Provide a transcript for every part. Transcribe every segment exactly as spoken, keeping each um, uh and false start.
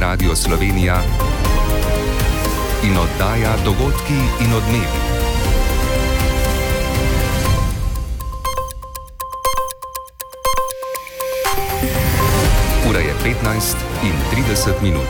Radio Slovenija in oddaja Dogodki in odmevi. Ura je petnajst in trideset minut.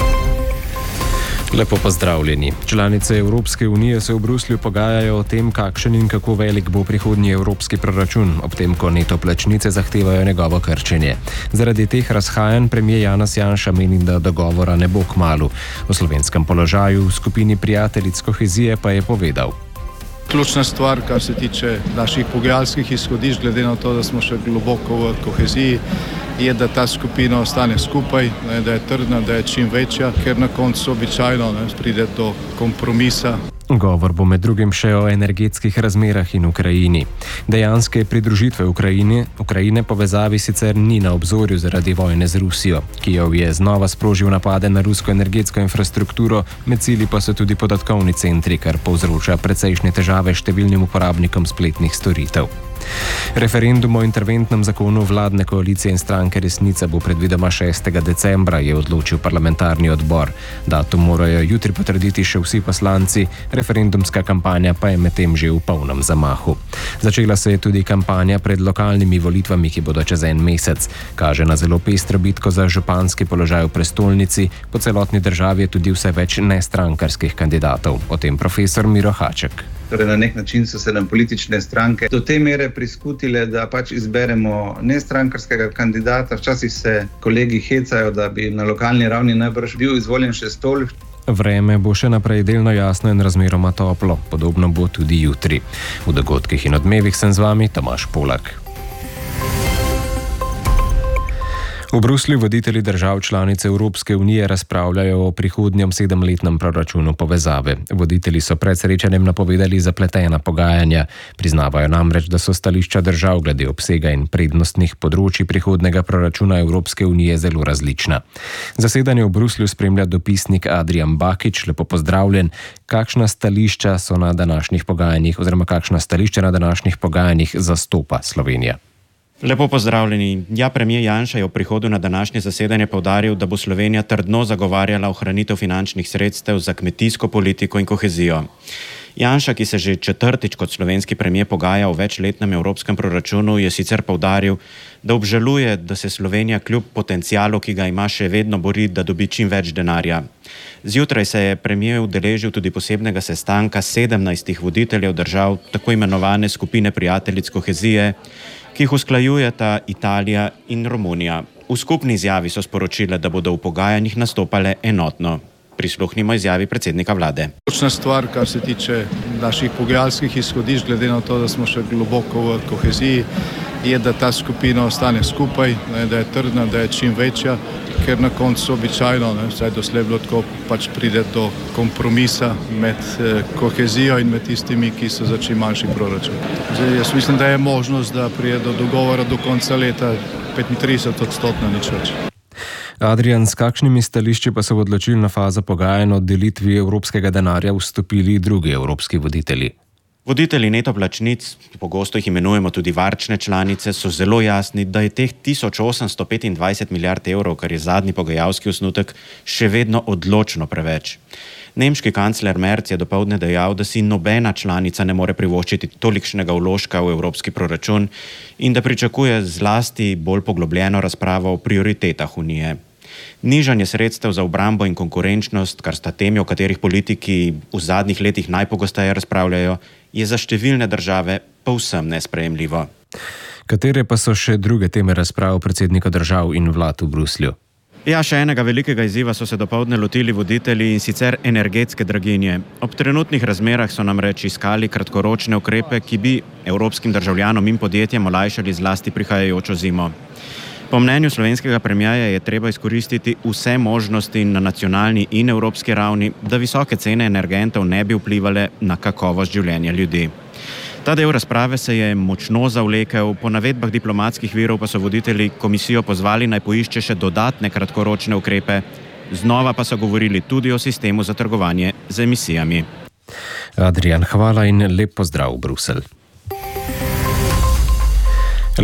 Lepo pozdravljeni. Članice Evropske unije se v Bruslju pogajajo o tem, kakšen in kako velik bo prihodnji evropski proračun, ob tem, ko neto plačnice zahtevajo njegovo krčenje. Zaradi teh razhajanj premier Janez Janša meni, da dogovora ne bo kmalu. O slovenskem položaju v skupini prijateljic kohezije pa je povedal. Ključna stvar, kar se tiče naših pogajalskih izhodišč, glede na to, da smo še globoko v koheziji, je, da ta skupina ostane skupaj, ne, da je trdna, da je čim večja, ker na koncu običajno ne, pride do kompromisa. Govor bo med drugim še o energetskih razmerah in Ukrajini. Dejanske pridružitve Ukrajine, Ukrajine povezavi sicer ni na obzorju zaradi vojne z Rusijo. Kijev je znova sprožil napade na rusko energetsko infrastrukturo, med cilji pa so tudi podatkovni centri, kar povzroča precejšnje težave številnim uporabnikom spletnih storitev. Referendum o interventnem zakonu vladne koalicije in stranke Resnica bo predvidoma šestega decembra, je odločil parlamentarni odbor. Datum morajo jutri potrditi še vsi poslanci, referendumska kampanja pa je medtem že v polnem zamahu. Začela se je tudi kampanja pred lokalnimi volitvami, ki bodo čez en mesec. Kaže na zelo pestro bitko za županski položaj v prestolnici, po celotni državi je tudi vse več nestrankarskih kandidatov. O tem profesor Miro Haček. Torej, na nek način so se nam politične stranke do te mere priskutile, da pač izberemo nestrankarskega kandidata. Včasih se kolegi hecajo, da bi na lokalni ravni najbrž bil izvoljen še Stolj. Vreme bo še naprej delno jasno in razmeroma toplo. Podobno bo tudi jutri. V dogodkih in odmevih sem z vami Tomaž Polak. V Bruslju voditelji držav članic Evropske unije razpravljajo o prihodnjem sedemletnem proračunu povezave. Voditelji so pred srečanjem napovedali zapletena pogajanja. Priznavajo namreč, da so stališča držav glede obsega in prednostnih področij prihodnega proračuna Evropske unije zelo različna. Zasedanje v Bruslju spremlja dopisnik Adrian Bakič. Lepo pozdravljen. Kakšna stališča so na današnjih pogajanjih oziroma kakšna stališča na današnjih pogajanjih zastopa Slovenija? Lepo pozdravljeni. Ja, premier Janša je v prihodu na današnje zasedanje poudaril, da bo Slovenija trdno zagovarjala ohranitev finančnih sredstev za kmetijsko politiko in kohezijo. Janša, ki se že četrtič kot slovenski premier pogaja o večletnem evropskem proračunu, je sicer poudaril, da obžaluje, da se Slovenija kljub potencialu, ki ga ima, še vedno bori, da dobi čim več denarja. Zjutraj se je premier udeležil tudi posebnega sestanka sedemnajstih voditeljev držav tako imenovane skupine prijateljic kohezije, ki jih usklajujeta Italija in Romunija. V skupni izjavi so sporočile, da bodo v pogajanjih nastopale enotno. Prisluhnimo izjavi predsednika vlade. Ključna stvar, kar se tiče naših pogajalskih izhodišč, glede na to, da smo še globoko v koheziji, je, da ta skupina ostane skupaj, ne, da je trdna, da je čim večja, ker na koncu običajno, ne, vsaj doslej bilo tako, pač pride do kompromisa med eh, kohezijo in med tistimi, ki so za čim manjši proračun. Zdaj, jaz mislim, da je možnost, da pride do dogovora do konca leta petintrideset odstotno, nič več. Adrian, s kakšnimi stališči pa so v odločilno fazo pogajanj o delitvi evropskega denarja vstopili drugi evropski voditelji? Voditelji neto plačnic, pogosto jih imenujemo tudi varčne članice, so zelo jasni, da je teh tisoč osemsto petindvajset milijard evrov, kar je zadnji pogajalski osnutek, še vedno odločno preveč. Nemški kancler Merz je dopoldne dejal, da si nobena članica ne more privoščiti tolikšnega vložka v evropski proračun in da pričakuje zlasti bolj poglobljeno razpravo o prioritetah Unije. Nižanje sredstev za obrambo in konkurenčnost, kar sta temi, o katerih politiki v zadnjih letih najpogosteje razpravljajo, je za številne države povsem nesprejemljivo. Katere pa so še druge teme razprav predsednika držav in vlad v Bruslju? Ja, še enega velikega izziva so se dopoldne lotili voditelji, in sicer energetske draginje. Ob trenutnih razmerah so namreč iskali kratkoročne ukrepe, ki bi evropskim državljanom in podjetjem olajšali zlasti prihajajočo zimo. Po mnenju slovenskega premierja je treba izkoristiti vse možnosti na nacionalni in evropski ravni, da visoke cene energentov ne bi vplivale na kakovost življenja ljudi. Ta del razprave se je močno zavlekel, po navedbah diplomatskih virov pa so voditelji komisijo pozvali naj poišče še dodatne kratkoročne ukrepe, znova pa so govorili tudi o sistemu za trgovanje z emisijami. Adrian, hvala in lep pozdrav v Bruselj.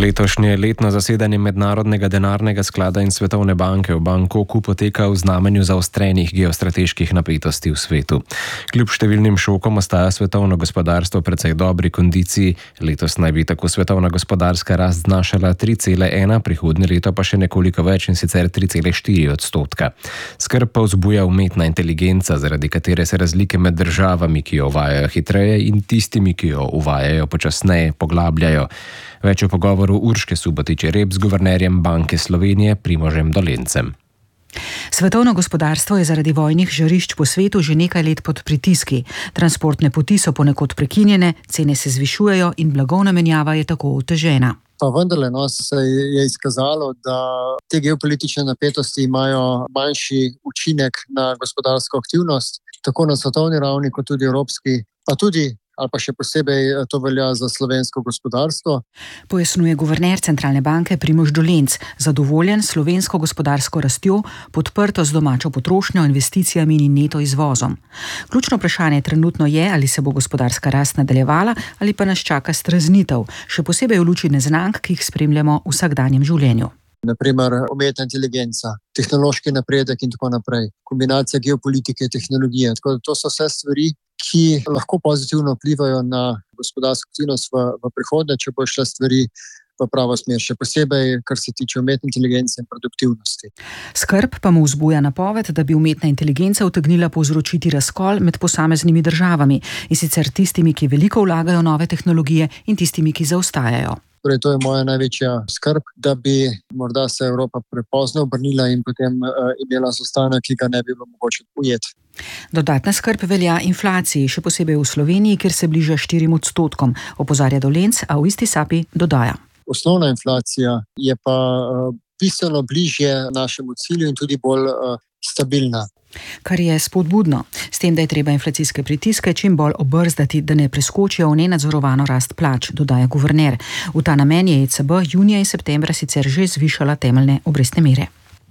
Letošnje letno zasedanje Mednarodnega denarnega sklada in Svetovne banke v Bangkoku poteka v znamenju zaostrenih geostrateških napetosti v svetu. Kljub številnim šokom ostaja svetovno gospodarstvo precej dobri kondiciji. Letos naj bi tako svetovna gospodarska rast znašala tri cele ena, prihodnje leto pa še nekoliko več, in sicer tri cele štiri odstotka. Skrb pa vzbuja umetna inteligenca, zaradi katere se razlike med državami, ki jo uvajajo hitreje, in tistimi, ki jo uvajajo počasneje, poglabljajo. Več o pogovoru Urške Subotić-Reb z guvernerjem Banke Slovenije Primožem Dolencem. Svetovno gospodarstvo je zaradi vojnih žarišč po svetu že nekaj let pod pritiski. Transportne poti so ponekod prekinjene, cene se zvišujejo in blagovna menjava je tako otežena. Pa vendarle no, se je izkazalo, da te geopolitične napetosti imajo manjši učinek na gospodarsko aktivnost, tako na svetovni ravni kot tudi evropski, pa tudi ali pa še posebej to velja za slovensko gospodarstvo. Pojasnjuje guverner Centralne banke Primož Dolenc, zadovoljen slovensko gospodarsko rastjo, podprto z domačo potrošnjo, investicijami in neto izvozom. Ključno vprašanje trenutno je, ali se bo gospodarska rast nadaljevala ali pa nas čaka streznitev, še posebej v luči neznank, ki jih spremljamo v vsakdanjem življenju. Naprimer umetna inteligenca, tehnološki napredek in tako naprej, kombinacija geopolitike in tehnologije. Tako da to so vse stvari, ki lahko pozitivno vplivajo na gospodarsko aktivnost v, v prihodnje, če bo šle stvari v pravo smer, še posebej, kar se tiče umetne inteligence in produktivnosti. Skrb pa mu vzbuja napoved, da bi umetna inteligenca utegnila povzročiti razkol med posameznimi državami, in sicer tistimi, ki veliko vlagajo nove tehnologije, in tistimi, ki zaostajajo. Torej, to je moja največja skrb, da bi morda se Evropa prepozno obrnila in potem uh, imela zaostanek, ki ga ne bi bilo mogoče ujeti. Dodatna skrb velja inflaciji, še posebej v Sloveniji, kjer se bliža štirim odstotkom, opozarja Dolenc, a v isti sapi dodaja. Osnovna inflacija je pa uh, bistveno bližje našemu cilju in tudi bolj uh, stabilna. Kar je spodbudno, s tem, da je treba inflacijske pritiske čim bolj obrzdati, da ne preskočijo v nenadzorovano rast plač, dodaja guverner. V ta namen je E C B junija in septembra sicer že zvišala temeljne obrestne mere.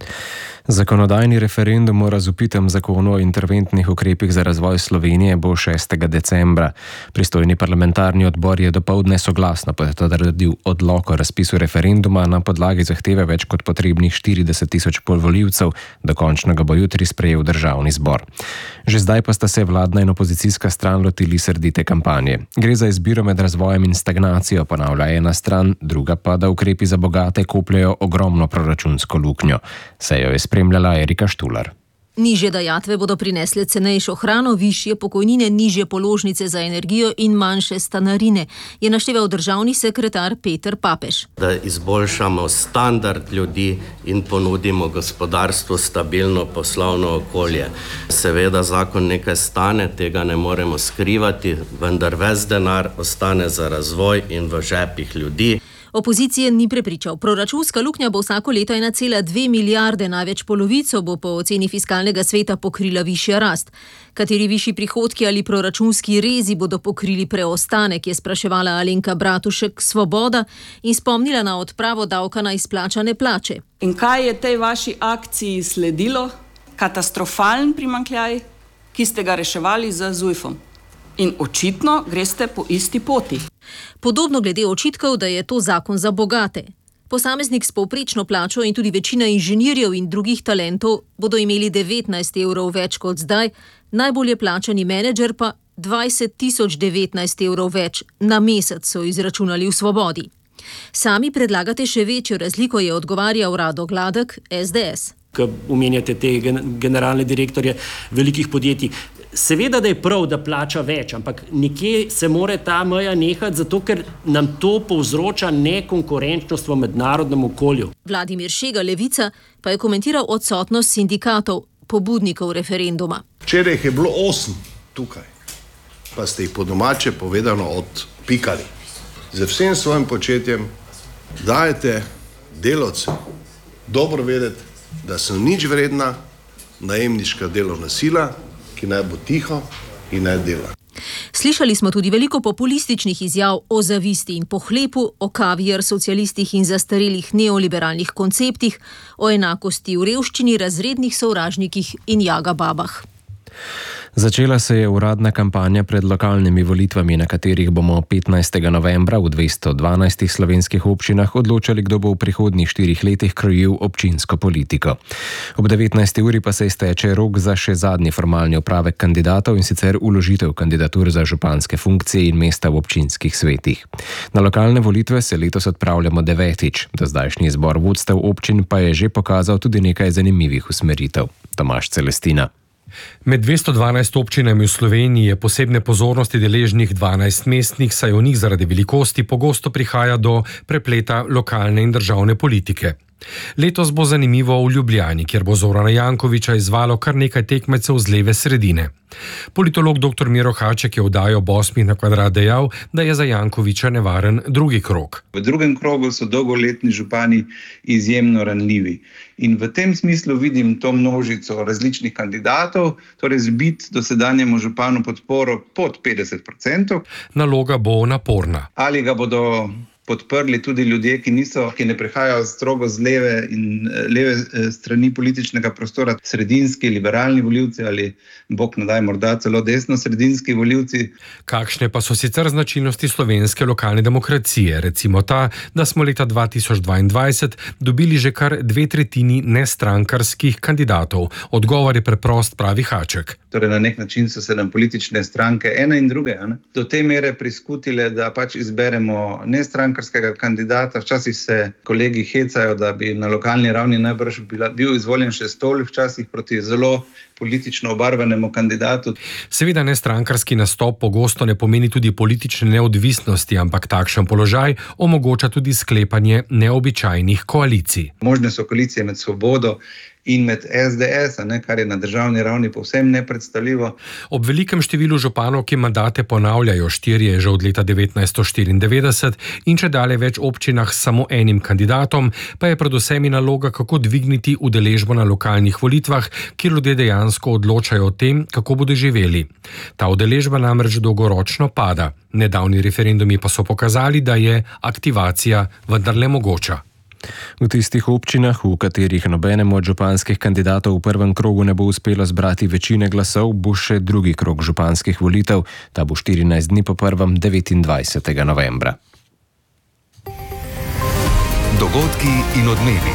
Zakonodajni referendum o razupitem zakonu o interventnih ukrepih za razvoj Slovenije bo šestega decembra. Pristojni parlamentarni odbor je dopoldne soglasno potrdil odlok o razpisu referenduma na podlagi zahteve več kot potrebnih štirideset tisoč volivcev, dokončno ga bo jutri sprejel državni zbor. Že zdaj pa sta se vladna in opozicijska stran lotili srdite kampanje. Gre za izbiro med razvojem in stagnacijo, ponavlja ena stran, druga pa, da ukrepi za bogate kopljejo ogromno proračunsko luknjo. Sejo je spremljala Erika Štular. Nižje dajatve bodo prinesle cenejšo hrano, višje pokojnine, nižje položnice za energijo in manjše stanarine, je našteval državni sekretar Peter Papež. Da izboljšamo standard ljudi in ponudimo gospodarstvu stabilno poslovno okolje. Seveda zakon nekaj stane, tega ne moremo skrivati, vendar ves denar ostane za razvoj in v žepih ljudi. Opozicije ni prepričal. Proračunska luknja bo vsako leto ena cela dve milijarde, največ polovico bo po oceni fiskalnega sveta pokrila višja rast. Kateri višji prihodki ali proračunski rezi bodo pokrili preostanek, je spraševala Alenka Bratušek Svoboda in spomnila na odpravo davka na izplačane plače. In kaj je tej vaši akciji sledilo? Katastrofalen primanjkljaj, ki ste ga reševali z Zujfom. In očitno greste po isti poti. Podobno glede očitkov, da je to zakon za bogate. Posameznik s povprečno plačo in tudi večina inženirjev in drugih talentov bodo imeli devetnajst evrov več kot zdaj, najbolje plačani menedžer pa dvajset tisoč devetnajst evrov več na mesec, so izračunali v Svobodi. Sami predlagate še večjo razliko, je odgovarjal Rado Gladek, S D S. Ko omenjate te generalne direktorje velikih podjetij, seveda, da je prav, da plača več, ampak nekje se mora ta meja nehati, zato ker nam to povzroča nekonkurenčnost v mednarodnem okolju. Vladimir Šega, Levica, pa je komentiral odsotnost sindikatov, pobudnikov referenduma. Včeraj je bilo osem tukaj, pa ste jih po domače povedano odpikali. Z vsem svojim početjem dajete delavcem dobro vedeti, da so nič vredna najemniška delovna sila, ki naj bo tiho in naj dela. Slišali smo tudi veliko populističnih izjav o zavisti in pohlepu, o kaviar socialistih in zastarelih neoliberalnih konceptih, o enakosti v revščini, razrednih sovražnikih in jaga babah. Začela se je uradna kampanja pred lokalnimi volitvami, na katerih bomo petnajstega novembra v dvesto dvanajstih slovenskih občinah odločali, kdo bo v prihodnjih štirih letih krojil občinsko politiko. Ob devetnajsti uri pa se izteče rok za še zadnji formalni opravek kandidatov, in sicer vložitev kandidatur za županske funkcije in mesta v občinskih svetih. Na lokalne volitve se letos odpravljamo devetič. Dozdajšnji izbor vodstev občin pa je že pokazal tudi nekaj zanimivih usmeritev. Tomaž Celestina. Med dvesto dvanajst občinami v Sloveniji je posebne pozornosti deležnih dvanajst mestnih, saj v njih zaradi velikosti pogosto prihaja do prepleta lokalne in državne politike. Letos bo zanimivo v Ljubljani, kjer bo Zorana Jankovića izvalo kar nekaj tekmecev z leve sredine. Politolog doktor Miro Haček je v oddaji Ob osmih na kvadrat dejal, da je za Jankovića nevaren drugi krog. V drugem krogu so dolgoletni župani izjemno ranljivi. In v tem smislu vidim to množico različnih kandidatov, torej zbiti dosedanjemu županu podporo pod petdeset odstotkov. Naloga bo naporna. Ali ga bodo podprli tudi ljudje, ki niso, ki ne prihajajo strogo z leve in leve strani političnega prostora, sredinski, liberalni volivci ali, bog ne daj, morda celo desno-sredinski volivci. Kakšne pa so sicer značilnosti slovenske lokalne demokracije? Recimo ta, da smo leta dva tisoč dvaindvajset dobili že kar dve tretjini nestrankarskih kandidatov. Odgovor je preprost, pravi Haček. Torej na nek način so se nam politične stranke, ene in druge, ne, do te mere priskutile, da pač izberemo nestrankarskega kandidata. Včasih se kolegi hecajo, da bi na lokalni ravni najbrž bila, bil izvoljen še stol, včasih proti zelo politično obarvanemu kandidatu. Seveda nestrankarski nastop pogosto ne pomeni tudi politične neodvisnosti, ampak takšen položaj omogoča tudi sklepanje neobičajnih koalicij. Možne so koalicije med Svobodo in med es de es, ne, kar je na državni ravni povsem nepredstavljivo. Ob velikem številu županov, ki mandate ponavljajo, štirje že od leta devetnajststo štiriindevetdeset in če dalje več občinah s samo enim kandidatom, pa je predvsem naloga, kako dvigniti udeležbo na lokalnih volitvah, kjer ljudje dejansko odločajo o tem, kako bodo živeli. Ta udeležba namreč dolgoročno pada. Nedavni referendumi pa so pokazali, da je aktivacija vendarle mogoča. V tistih občinah, v katerih nobenemu od županskih kandidatov v prvem krogu ne bo uspelo zbrati večine glasov, bo še drugi krog županskih volitev, ta bo štirinajst dni po prvem, devetindvajsetega novembra. Dogodki in odmevi.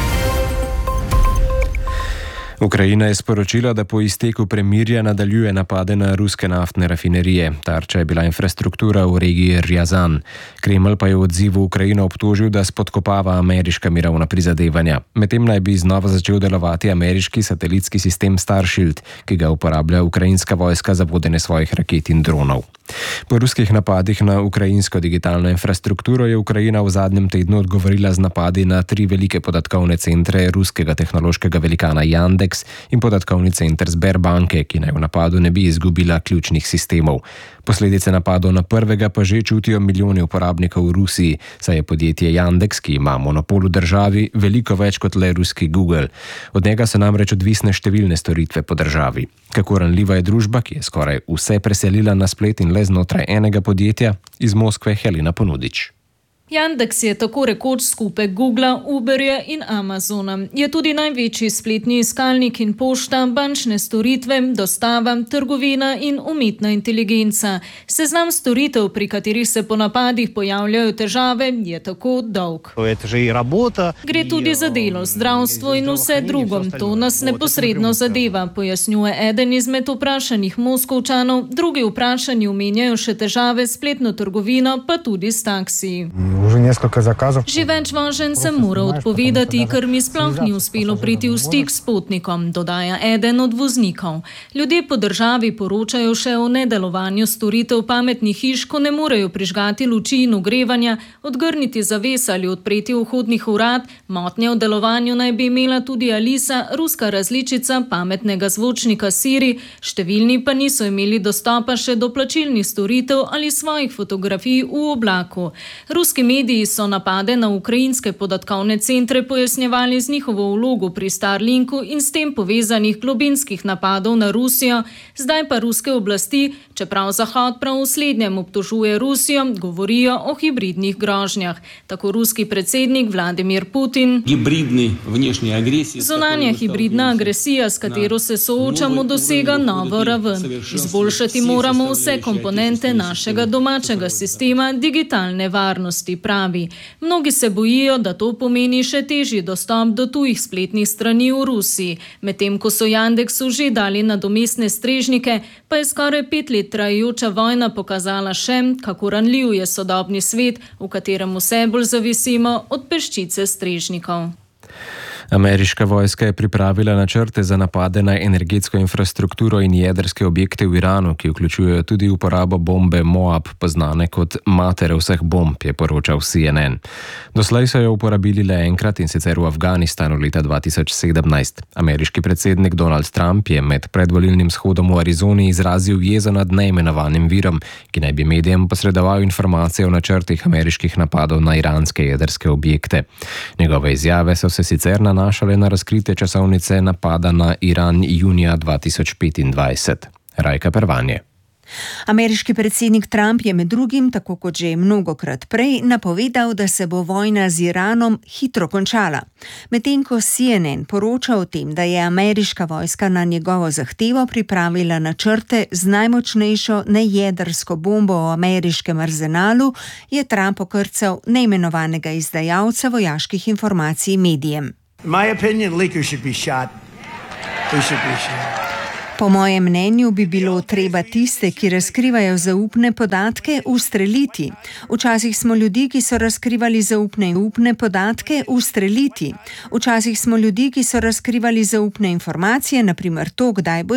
Ukrajina je sporočila, da po izteku premirja nadaljuje napade na ruske naftne rafinerije. Tarča je bila infrastruktura v regiji Rjazan. Kremelj pa je v odzivu Ukrajino obtožil, da spodkopava ameriška mirovna prizadevanja. Medtem naj bi znova začel delovati ameriški satelitski sistem Starshield, ki ga uporablja ukrajinska vojska za vodenje svojih raket in dronov. Po ruskih napadih na ukrajinsko digitalno infrastrukturo je Ukrajina v zadnjem tednu odgovorila z napadi na tri velike podatkovne centre ruskega tehnološkega velikana Yandex in podatkovni center Sberbanke, ki naj v napadu ne bi izgubila ključnih sistemov. Posledice napadov na prvega pa že čutijo milijoni uporabnikov v Rusiji, saj je podjetje Yandex, ki ima monopol v državi, veliko več kot le ruski Google. Od njega so namreč odvisne številne storitve po državi. Kako ranljiva je družba, ki je skoraj vse preselila na splet in le znotraj enega podjetja? Iz Moskve Helena Ponudič. Yandex je tako rekoč skupek Googla, Uberja in Amazona. Je tudi največji spletni iskalnik in pošta, bančne storitve, dostava, trgovina in umetna inteligenca. Seznam storitev, pri katerih se po napadih pojavljajo težave, je tako dolg. Gre tudi za delo, zdravstvo in vse drugo. To nas neposredno zadeva, pojasnjuje eden izmed vprašanih Moskovčanov. Drugi vprašani omenjajo še težave s spletno trgovino, pa tudi s taksiji. Že več voženj sem moral odpovedati, ker mi sploh ni uspelo priti v stik s potnikom, dodaja eden od voznikov. Ljudje po državi poročajo še o nedelovanju storitev pametnih hiš, ko ne morejo prižgati luči in ogrevanja, odgrniti zaves ali odpreti vhodnih vrat. Motnje v delovanju naj bi imela tudi Alisa, ruska različica pametnega zvočnika Siri, številni pa niso imeli dostopa še do plačilnih storitev ali svojih fotografij v oblaku. Ruski mediji so napade na ukrajinske podatkovne centre pojasnjevali z njihovo vlogo pri Starlinku in s tem povezanih globinskih napadov na Rusijo, zdaj pa ruske oblasti, čeprav Zahod prav v slednjem obtožuje Rusijo, govorijo o hibridnih grožnjah. Tako ruski predsednik Vladimir Putin. Zunanja hibridna agresija, s katero se soočamo, dosega novo raven. Izboljšati moramo vse komponente našega domačega sistema digitalne varnosti, pravi. Mnogi se bojijo, da to pomeni še težji dostop do tujih spletnih strani v Rusiji. Medtem ko so Yandexu že dali nadomestne strežnike, pa je skoraj pet let trajajoča vojna pokazala še, kako ranljiv je sodobni svet, v katerem vse bolj zavisimo od peščice strežnikov. Ameriška vojska je pripravila načrte za napade na energetsko infrastrukturo in jedrske objekte v Iranu, ki vključujejo tudi uporabo bombe Moab, poznane kot matere vseh bomb, je poročal C N N. Doslej so jo uporabili le enkrat, in sicer v Afganistanu leta dva tisoč sedemnajst. Ameriški predsednik Donald Trump je med predvolilnim shodom v Arizoni izrazil jezo nad neimenovanim virom, ki naj bi medijem posredoval informacije o načrtih ameriških napadov na iranske jedrske objekte. Njegove izjave so se sicer na nanašale na razkrite časovnice napada na Iran junija dva tisoč petindvajset. Rajka Pervanje. Ameriški predsednik Trump je med drugim, tako kot že mnogokrat prej, napovedal, da se bo vojna z Iranom hitro končala. Medtem ko C N N poroča o tem, da je ameriška vojska na njegovo zahtevo pripravila načrte z najmočnejšo nejedrsko bombo v ameriškem arzenalu, je Trump okrcal neimenovanega izdajalca vojaških informacij medijem. Po mojem mnenju bi bilo treba tiste, ki razkrivajo zaupne podatke, ustreliti. Včasih smo ljudi, ki so razkrivali zaupne upne podatke, ustreliti. Včasih smo ljudi, ki so razkrivali zaupne informacije, na primer to, kdaj bo